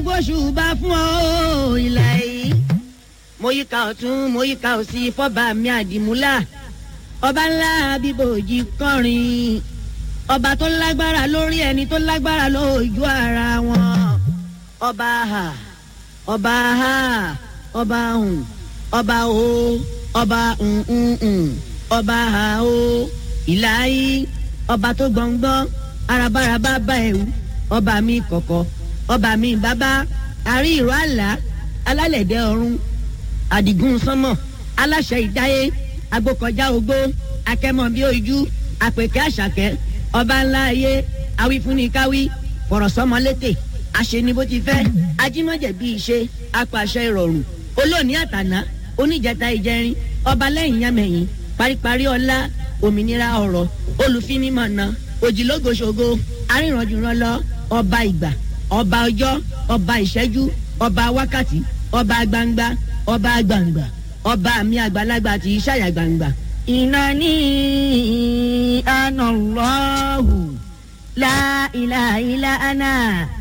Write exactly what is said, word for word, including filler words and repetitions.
gbóṣùbà fún ọ ilẹ̀ yìí mo yíká ọ̀tún mo yíká òsì fọ́ba mi àdìmúlà ọba ńlá bíbòjì kọrin ọba tó lágbára lórí ẹni tó lágbára lójú ara wọn ọba ha ọba ha ọba hùn ọba o ọba hùn ọba ha o ìlàyé ọba tó gbọ̀ngbọ́n arabaraba bá ẹ̀wù ọba mi kọ̀kọ̀ ọba mi bàbá àrí ìró àlá alálẹ̀dẹ̀ ọ̀run àdìgún sánmọ̀ aláṣẹ ìdáyé agbókọjá ogbó akẹ́mọ̀ bí ojú àpèkẹ́ àṣàkẹ́ ọba ńlá ayé awífúnnikáwí fọ̀rọ̀sọ́mọlétè àṣeni bó ti fẹ́ ajímọ̀jẹ̀ bí ìṣe apàṣẹ ìrọ̀rùn olóòní àtàná oníjẹta ìjẹrin ọba lẹ́yìn yámẹ̀yìn paríparí ọlá òmìnira ọ̀rọ̀ olùfinimọ̀nà òjìlógoṣogo arìnrànjùrànlọ ọba ìgbà ọba ọjọ́ ọba ìṣẹ́jú ọba wákàtí ọba gbangba ọba gbangba ọba mi àgbàlagbà tí ìṣàyà gbangba. ìnáni ànàlọ́hù la ilaha illa ana.